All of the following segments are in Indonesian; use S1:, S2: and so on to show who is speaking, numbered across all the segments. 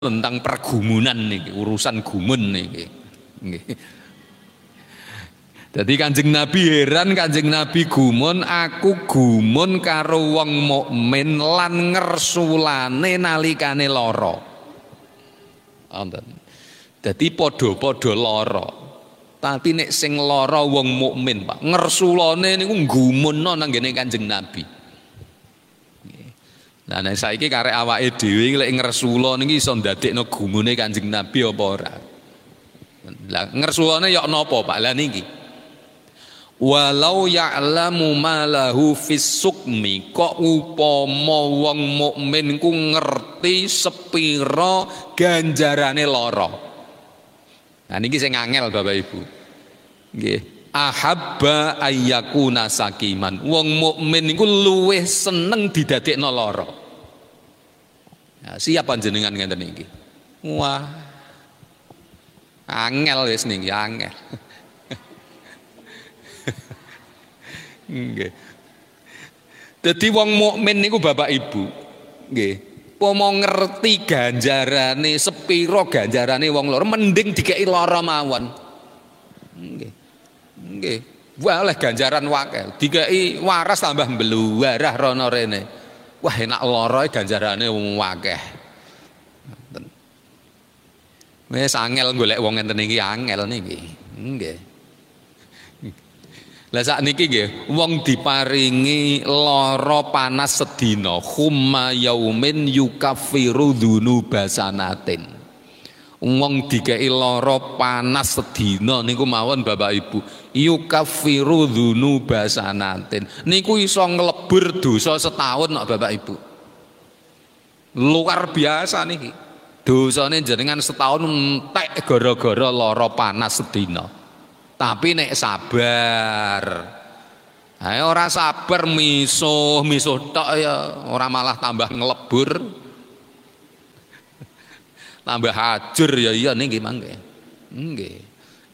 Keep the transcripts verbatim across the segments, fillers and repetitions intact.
S1: tentang pergumunan nih, urusan gumun nih. Jadi Kanjeng Nabi heran, Kanjeng Nabi gumun, aku gumun karo wong mukmin lan ngersulane nalikane lara. Jadi podo-podo lara. Tapi nek sing lara wong mukmin, Pak, ngersulane niku gumunno nang ngene Kanjeng Nabi. Nah, nek saiki karek awake dhewe lek ngresula niki iso ndadekno gumune Kanjeng Nabi apa ora? Lah ngresulane ya napa, Pak? Lah niki. Walau ya'lamu ma lahu fis sukmi, kok upama wong mukmin ku ngerti sepira ganjarane lara. Nah niki sing angel Bapak Ibu. Nggih. Ahabba ayyakuna sakiman. Wong mukmin niku luwih seneng didadekno lara. Ya, siapa jenengan ngenten iki? Wah. Angel wis niki, angel. Nggih. Dadi wong mukmin niku Bapak Ibu, nggih, pomo ngerti ganjarane sepira ganjarane wong lara, mending dikeki lara mawon. Nggih. Nggih. Oleh ganjaran wakil, dikeki waras tambah mbluwarah rono rene. Wah enak lara ganjarane wakeh. Wis angel golek wong ngenten iki, angel niki. Nggih. Lah sakniki nggih, wong diparingi lara panas sedina, khumma yaumin yukaffiru dzunuba sanatin. Wong dikeki lara panas sedina niku mawon Bapak Ibu, yukaffiru dzunuba sanatin. Niku iso nglebur dosa setahun kok Bapak Ibu. Luar biasa niki. Dosane jenengan setahun entek gara-gara lara panas sedina. Tapi nek sabar, ayo ora sabar misuh misuh tok ya, ora malah tambah ngelebur, tambah hajur ya iya niki mangke. Nggih.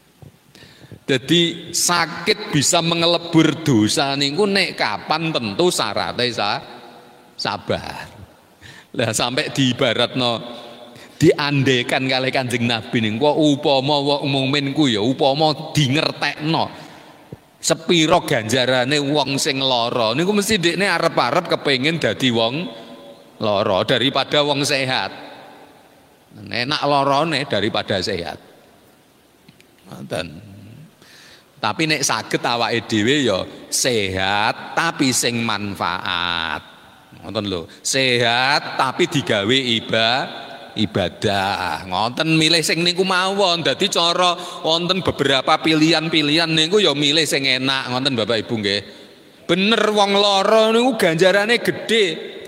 S1: Jadi sakit bisa mengelebur dosa niku nek kapan tentu syaratnya sa, sabar. Lah sampai diibaratno diandekan kali Kanjeng Nabi ning kok upama wong mukmin ku ya upama dingertekno sepira ganjarane wong sing lara niku mesti dekne arep-arep kepengin dadi wong lara daripada wong sehat. Enak larane daripada sehat. Ngoten. Tapi nek saged awake dhewe ya sehat tapi sing manfaat. Ngoten lho, sehat tapi digawe ibadah ibadah, ngoten milih sing niku mawon. Dadi cara wonten beberapa pilihan-pilihan niku ya milih sing enak, ngoten Bapak Ibu nggih. Bener wong lara niku ganjarane gedhe.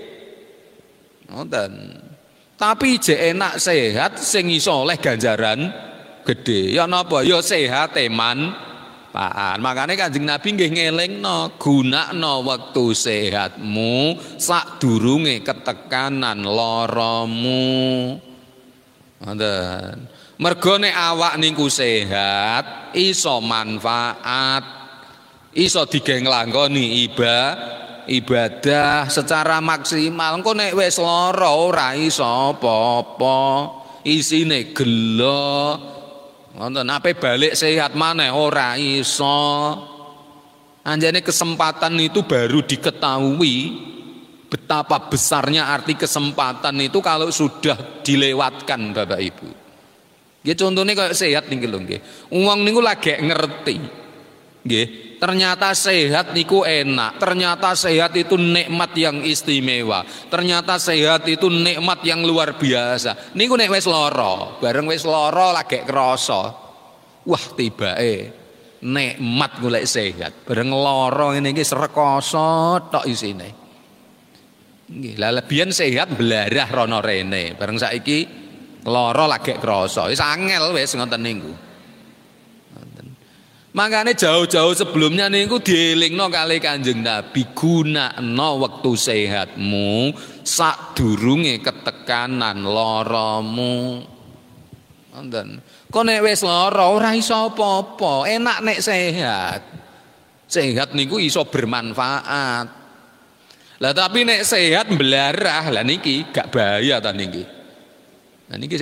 S1: Ngoten. Tapi jek enak sehat sing iso oleh ganjaran gedhe. Ya napa? Ya sehat eman Pak. Makane Kanjeng Nabi nggih ngelingno, gunakno wektu sehatmu sadurunge ketekanan laramu. Ngoten. Mergo nek awak niku sehat, iso manfaat, iso digeng nglakoni ibadah, ibadah secara maksimal. Engko nek wis lara ora iso apa-apa, isine gelo. Ngoten, ape balik sehat maneh ora iso. Anjane kesempatan itu baru diketahui betapa besarnya arti kesempatan itu kalau sudah dilewatkan Bapak Ibu. Nggih contone kaya sehat niki lho nggih. Wong niku lagi ngerti. Nggih, ternyata sehat niku enak, ternyata sehat itu nikmat yang istimewa, ternyata sehat itu nikmat yang luar biasa. Niku nek wis lara, bareng wis lara lagi krasa. Wah tibake nikmat golek sehat, bareng lara ngene iki srekoso tok isine. Nggih, lah lebihan sehat belarah rono rene, bareng saiki lara lagi krasa. Wis angel wis ngoten niku. Makanya jauh-jauh sebelumnya niku dielingno kali Kanjeng Nabi, gunakno wektu sehatmu sadurunge ketekanan laramu. Ngoten. Kok nek wis lara ora iso apa-apa, enak nek sehat. Sehat niku iso bermanfaat. Lah tapi nek sehat belarah lah niki gak bahaya ta niki. Nah niki